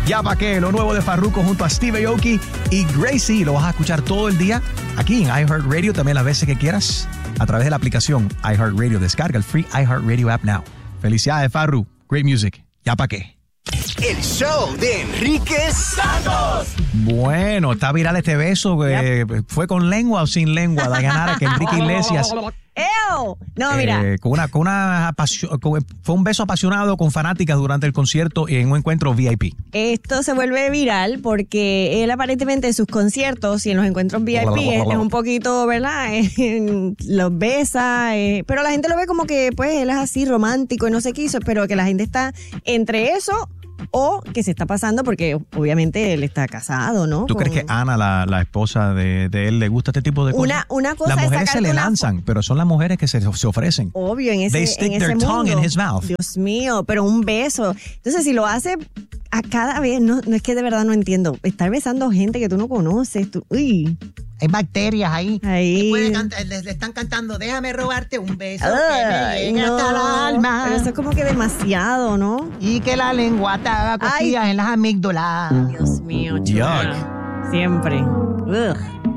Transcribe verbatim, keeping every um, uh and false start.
Ya pa' qué, lo nuevo de Farruko junto a Steve Aoki y Gracie. Lo vas a escuchar todo el día aquí en iHeartRadio, también las veces que quieras, a través de la aplicación iHeartRadio. Descarga el free iHeartRadio app now. Felicidades, Farru. Great music. Ya pa' qué. El show de Enrique Santos. Bueno, está viral este beso. Eh, ¿Fue con lengua o sin lengua? Dayanara, que Enrique Iglesias... ¡Eo! No, mira. Eh, con una, con una apasio- con- fue un beso apasionado con fanáticas durante el concierto en un encuentro V I P. Esto se vuelve viral porque él aparentemente en sus conciertos y en los encuentros V I P es, es un poquito, ¿verdad? Los besa, eh, pero la gente lo ve como que pues él es así romántico y no sé qué hizo, pero que la gente está entre eso o que se está pasando porque obviamente él está casado, ¿no? ¿Tú Con... crees que Ana, la, la esposa de, de él, le gusta este tipo de cosas? Una, una cosa las es mujeres se le sacarte una lanzan, pero son las mujeres que se, se ofrecen. Obvio, en ese, They stick en their ese tongue mundo. in his mouth. Dios mío, pero un beso. Entonces, si lo hace a cada vez, no, no es que de verdad no entiendo. Estar besando gente que tú no conoces, tú, uy. Hay bacterias ahí. Ahí. Y puede cantar, le, le están cantando, déjame robarte un beso Ay, que me llegue no. hasta el alma. Pero eso es como que demasiado, ¿no? Y que la lengua te haga cosquillas en las amígdalas. Dios mío, Yuck. chula. Siempre. Ugh.